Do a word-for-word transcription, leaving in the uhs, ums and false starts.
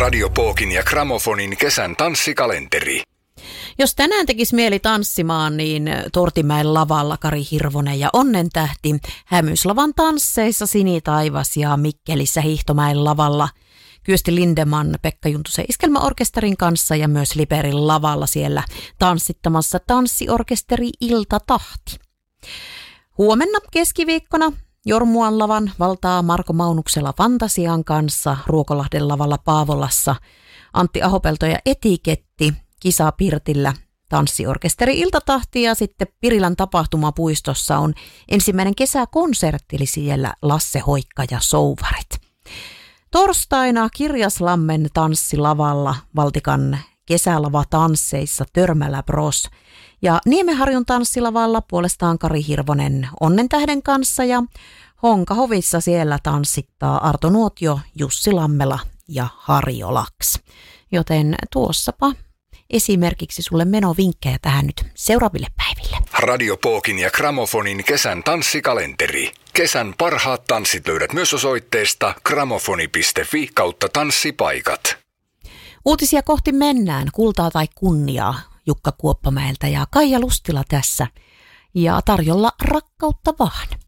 Radio Pookin ja Gramofonin kesän tanssikalenteri. Jos tänään tekisi mieli tanssimaan, niin Tortimäen lavalla Kari Hirvonen ja Onnentähti, Hämyslavan tansseissa Sinitaivas ja Mikkelissä Hiihtomäen lavalla Kyösti Lindeman Pekka Juntusen iskelmäorkesterin kanssa ja myös Liperin lavalla siellä tanssittamassa tanssiorkesteri Iltatahti. Huomenna keskiviikkona Jormuan lavan valtaa Marko Maunuksella Fantasian kanssa, Ruokolahden lavalla Paavolassa Antti Ahopelto ja Etiketti, Kisa Pirtillä tanssiorkesteri Iltatahti ja sitten Pirilän tapahtumapuistossa on ensimmäinen kesäkonsertti, eli siellä Lasse Hoikka ja Souvarit. Torstaina Kirjaslammen tanssilavalla Valtikan kesälava tansseissa Törmälä Bros. Ja Niemenharjun tanssilavalla puolestaan Kari Hirvonen Onnentähden kanssa ja Honkahovissa siellä tanssittaa Arto Nuotio, Jussi Lammela ja Harjo Laks. Joten tuossapa esimerkiksi sulle menovinkkejä tähän nyt seuraaville päiville. Radio Pookin ja Gramofonin kesän tanssikalenteri. Kesän parhaat tanssit löydät myös osoitteesta gramofoni piste fi kautta tanssipaikat. Uutisia kohti mennään. Kultaa tai kunniaa Jukka Kuoppamäeltä ja Kaija Lustila tässä. Ja tarjolla rakkautta vaan.